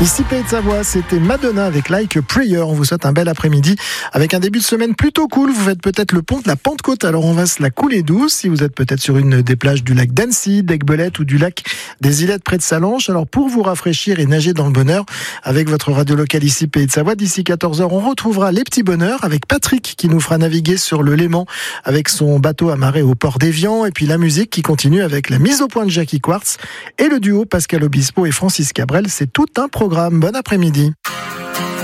Ici Pays de Savoie, c'était Madonna avec Like a Prayer. On vous souhaite un bel après-midi avec un début de semaine plutôt cool. Vous faites peut-être le pont de la Pentecôte, alors on va se la couler douce. Si vous êtes peut-être sur une des plages du lac d'Annecy, d'Aiguebelette ou du lac des Ilettes près de Sallanches, alors pour vous rafraîchir et nager dans le bonheur avec votre radio locale ici Pays de Savoie, d'ici 14h, on retrouvera les petits bonheurs avec Patrick qui nous fera naviguer sur le Léman avec son bateau amarré au port d'Évian, et puis la musique qui continue avec la mise au point de Jackie Quartz et le duo Pascal Obispo et Francis Cabrel. C'est tout un programme. Bon après-midi.